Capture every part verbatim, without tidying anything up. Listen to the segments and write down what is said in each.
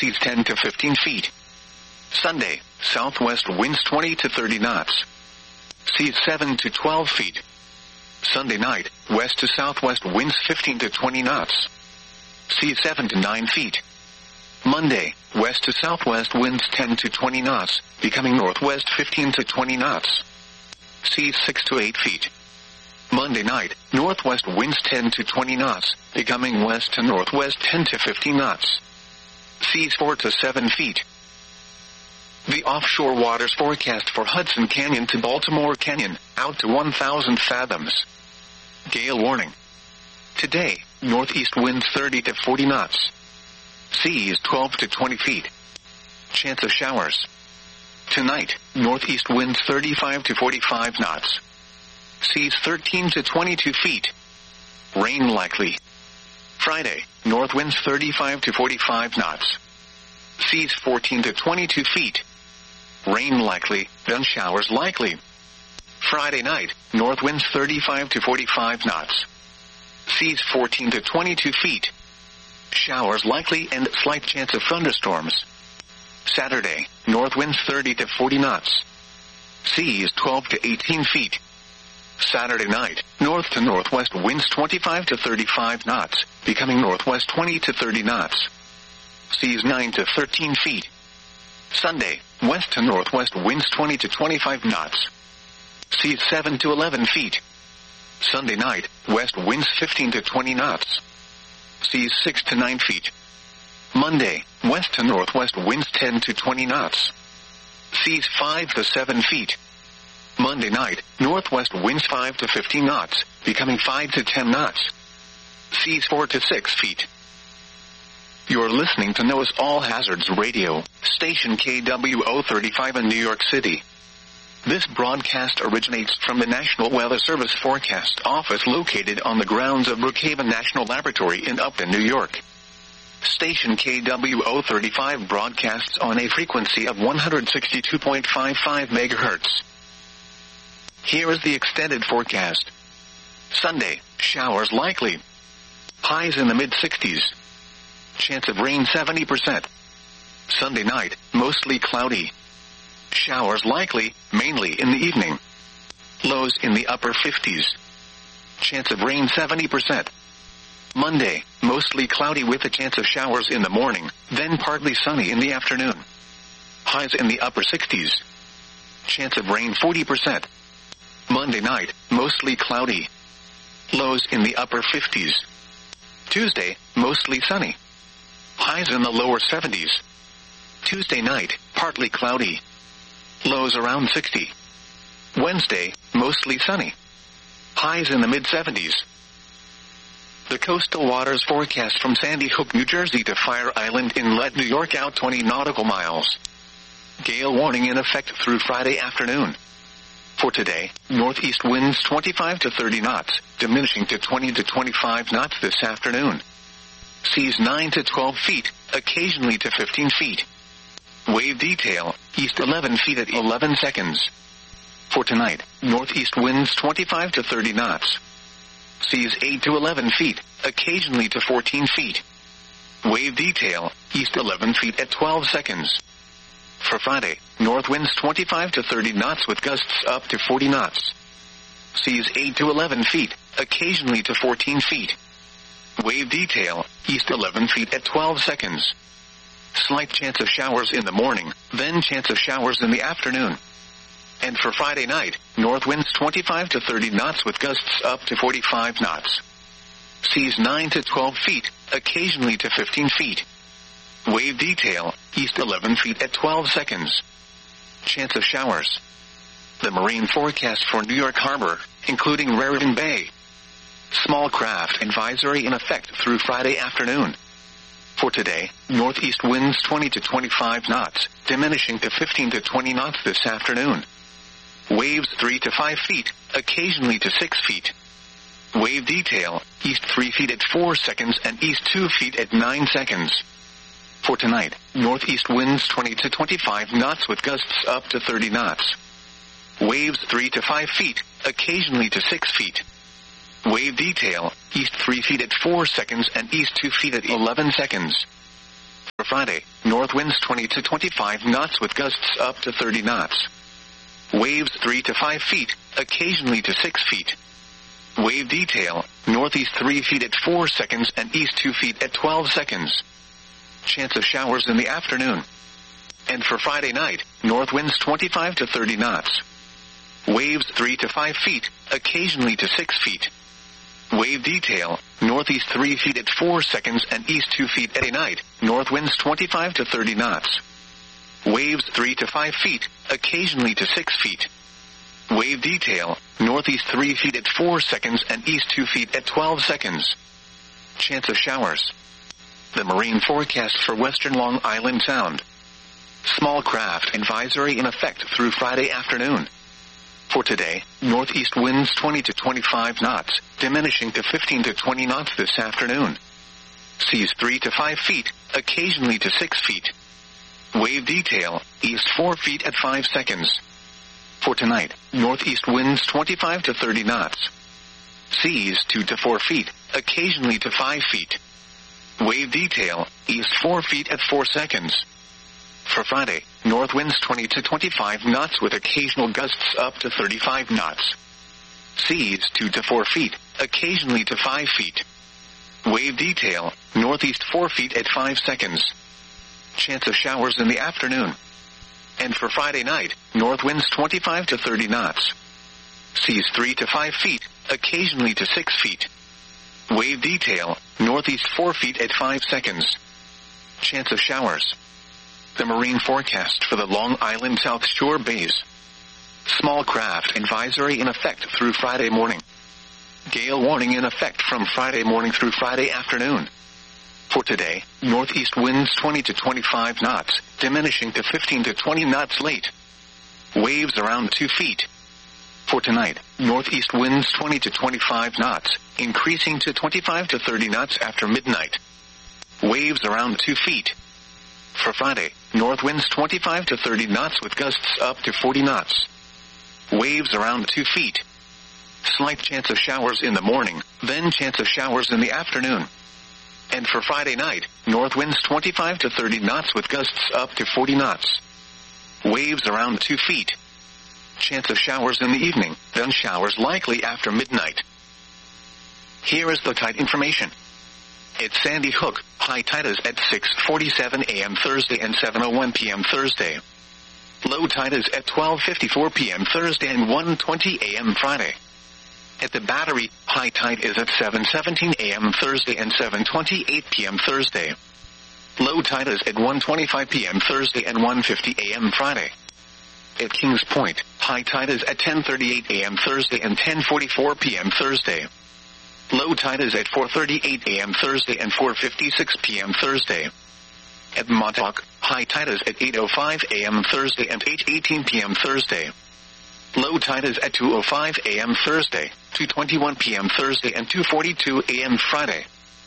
Seas ten to fifteen feet. Sunday, southwest winds twenty to thirty knots. Seas seven to twelve feet. Sunday night, west to southwest winds fifteen to twenty knots. Seas seven to nine feet. Monday, west to southwest winds ten to twenty knots, becoming northwest fifteen to twenty knots. Seas six to eight feet. Monday night, northwest winds ten to twenty knots, becoming west to northwest ten to fifteen knots. Seas four to seven feet. The offshore waters forecast for Hudson Canyon to Baltimore Canyon, out to one thousand fathoms. Gale warning. Today, northeast winds thirty to forty knots. Seas twelve to twenty feet. Chance of showers. Tonight, northeast winds thirty-five to forty-five knots. Seas thirteen to twenty-two feet. Rain likely. Friday, north winds thirty-five to forty-five knots. Seas fourteen to twenty-two feet. Rain likely, then showers likely. Friday night, north winds thirty-five to forty-five knots. Seas fourteen to twenty-two feet. Showers likely and slight chance of thunderstorms. Saturday, north winds thirty to forty knots. Seas twelve to eighteen feet. Saturday night, north to northwest winds twenty-five to thirty-five knots, becoming northwest twenty to thirty knots. Seas nine to thirteen feet. Sunday, west to northwest winds twenty to twenty-five knots. Seas seven to eleven feet. Sunday night, west winds fifteen to twenty knots. Seas six to nine feet. Monday, west to northwest winds ten to twenty knots. Seas five to seven feet. Monday night, northwest winds five to fifteen knots, becoming five to ten knots. Seas four to six feet. You're listening to NOAA's All Hazards Radio, station K W O thirty-five in New York City. This broadcast originates from the National Weather Service Forecast Office located on the grounds of Brookhaven National Laboratory in Upton, New York. Station K W O thirty-five broadcasts on a frequency of one hundred sixty-two point five five megahertz. Here is the extended forecast. Sunday, showers likely. Highs in the mid-sixties. Chance of rain seventy percent. Sunday night, mostly cloudy. Showers likely, mainly in the evening. Lows in the upper fifties. Chance of rain seventy percent. Monday, mostly cloudy with a chance of showers in the morning, then partly sunny in the afternoon. Highs in the upper sixties. Chance of rain forty percent. Monday night, mostly cloudy. Lows in the upper fifties. Tuesday, mostly sunny. Highs in the lower seventies. Tuesday night, partly cloudy. Lows around sixty. Wednesday, mostly sunny. Highs in the mid-seventies. The coastal waters forecast from Sandy Hook, New Jersey to Fire Island Inlet, New York out twenty nautical miles. Gale warning in effect through Friday afternoon. For today, northeast winds twenty-five to thirty knots, diminishing to twenty to twenty-five knots this afternoon. Seas nine to twelve feet, occasionally to fifteen feet. Wave detail, east eleven feet at eleven seconds. For tonight, northeast winds twenty-five to thirty knots. Seas eight to eleven feet, occasionally to fourteen feet. Wave detail, east eleven feet at twelve seconds. For Friday, north winds twenty-five to thirty knots with gusts up to forty knots. Seas eight to eleven feet, occasionally to fourteen feet. Wave detail, east eleven feet at twelve seconds. Slight chance of showers in the morning, then chance of showers in the afternoon. And for Friday night, north winds twenty-five to thirty knots with gusts up to forty-five knots. Seas nine to twelve feet, occasionally to fifteen feet. Wave detail, east eleven feet at twelve seconds. Chance of showers. The marine forecast for New York Harbor, including Raritan Bay. Small craft advisory in effect through Friday afternoon. For today, northeast winds twenty to twenty-five knots, diminishing to fifteen to twenty knots this afternoon. Waves three to five feet, occasionally to six feet. Wave detail, east three feet at four seconds and east two feet at nine seconds. For tonight, northeast winds twenty to twenty-five knots with gusts up to thirty knots. Waves three to five feet, occasionally to six feet. Wave detail, east three feet at four seconds and east two feet at eleven seconds. For Friday, north winds twenty to twenty-five knots with gusts up to thirty knots. Waves three to five feet, occasionally to six feet. Wave detail, northeast three feet at four seconds and east two feet at twelve seconds. Chance of showers in the afternoon. And for Friday night, north winds twenty-five to thirty knots. Waves three to five feet, occasionally to six feet. Wave detail, northeast three feet at four seconds and east two feet at a night, north winds twenty-five to thirty knots. Waves three to five feet, occasionally to six feet. Wave detail, northeast three feet at four seconds and east two feet at twelve seconds. Chance of showers. The marine forecast for western Long Island Sound. Small craft advisory in effect through Friday afternoon. For today, northeast winds twenty to twenty-five knots, diminishing to fifteen to twenty knots this afternoon. Seas three to five feet, occasionally to six feet. Wave detail, east four feet at five seconds. For tonight, northeast winds twenty-five to thirty knots. Seas two to four feet, occasionally to five feet. Wave detail, east four feet at four seconds. For Friday, north winds twenty to twenty-five knots with occasional gusts up to thirty-five knots. Seas two to four feet, occasionally to five feet. Wave detail, northeast four feet at five seconds. Chance of showers in the afternoon. And for Friday night, north winds twenty-five to thirty knots. Seas three to five feet, occasionally to six feet. Wave detail, northeast four feet at five seconds. Chance of showers. The marine forecast for the Long Island South Shore bays. Small craft advisory in effect through Friday morning. Gale warning in effect from Friday morning through Friday afternoon. For today, northeast winds twenty to twenty-five knots, diminishing to fifteen to twenty knots late. Waves around two feet. For tonight, northeast winds twenty to twenty-five knots, increasing to twenty-five to thirty knots after midnight. Waves around two feet. For Friday, north winds twenty-five to thirty knots with gusts up to forty knots. Waves around two feet. Slight chance of showers in the morning, then chance of showers in the afternoon. And for Friday night, north winds twenty-five to thirty knots with gusts up to forty knots. Waves around two feet. Chance of showers in the evening, then showers likely after midnight. Here is the tide information. At Sandy Hook, high tide is at six forty-seven a.m. Thursday and seven oh one p.m. Thursday. Low tide is at twelve fifty-four p.m. Thursday and one twenty a.m. Friday. At the Battery, high tide is at seven seventeen a.m. Thursday and seven twenty-eight p.m. Thursday. Low tide is at one twenty-five p.m. Thursday and one fifty a.m. Friday. At Kings Point, high tide is at ten thirty-eight a.m. Thursday and ten forty-four p.m. Thursday. Low tide is at four thirty-eight a.m. Thursday and four fifty-six p.m. Thursday. At Montauk, high tide is at eight oh five a.m. Thursday and eight eighteen p.m. Thursday. Low tide is at two oh five a.m. Thursday, two twenty-one p.m. Thursday and two forty-two a.m. Friday.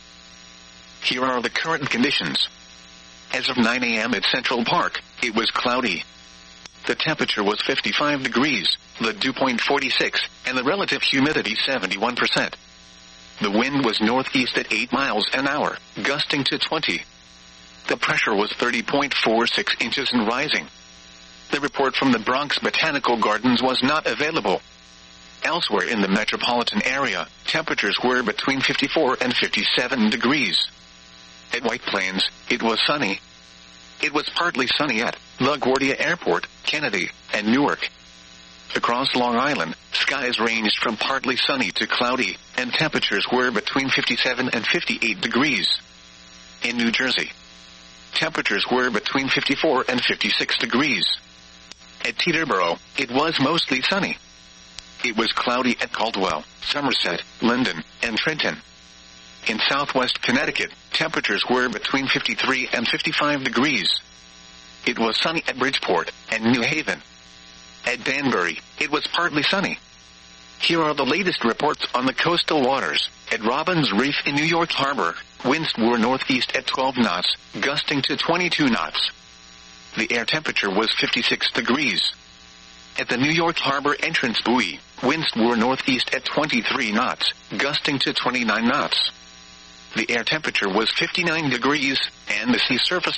Here are the current conditions. As of nine a.m. at Central Park, it was cloudy. The temperature was fifty-five degrees, the dew point forty-six, and the relative humidity seventy-one percent. The wind was northeast at eight miles an hour, gusting to twenty. The pressure was thirty point four six inches and rising. The report from the Bronx Botanical Gardens was not available. Elsewhere in the metropolitan area, temperatures were between fifty-four and fifty-seven degrees. At White Plains, it was sunny. It was partly sunny at LaGuardia Airport, Kennedy, and Newark. Across Long Island, skies ranged from partly sunny to cloudy, and temperatures were between fifty-seven and fifty-eight degrees. In New Jersey, temperatures were between fifty-four and fifty-six degrees. At Teterboro, it was mostly sunny. It was cloudy at Caldwell, Somerset, Linden, and Trenton. In southwest Connecticut, temperatures were between fifty-three and fifty-five degrees. It was sunny at Bridgeport and New Haven. At Danbury, it was partly sunny. Here are the latest reports on the coastal waters. At Robbins Reef in New York Harbor, winds were northeast at twelve knots, gusting to twenty-two knots. The air temperature was fifty-six degrees. At the New York Harbor entrance buoy, winds were northeast at twenty-three knots, gusting to twenty-nine knots. The air temperature was fifty-nine degrees, and the sea surface